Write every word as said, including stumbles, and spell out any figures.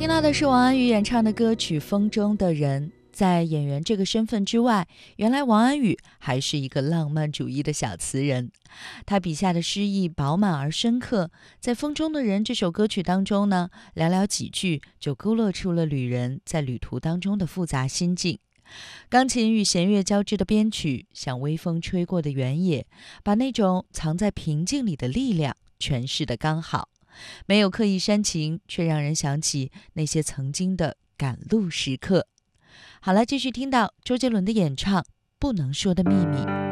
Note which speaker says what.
Speaker 1: 听到的是王安宇演唱的歌曲《风中的人》。在演员这个身份之外，原来王安宇还是一个浪漫主义的小词人。他笔下的诗意饱满而深刻，在《风中的人》这首歌曲当中呢，寥寥几句就勾勒出了旅人在旅途当中的复杂心境。钢琴与弦乐交织的编曲，像微风吹过的原野，把那种藏在平静里的力量诠释得刚好，没有刻意煽情，却让人想起那些曾经的赶路时刻。好了，继续听到周杰伦的演唱《不能说的秘密》。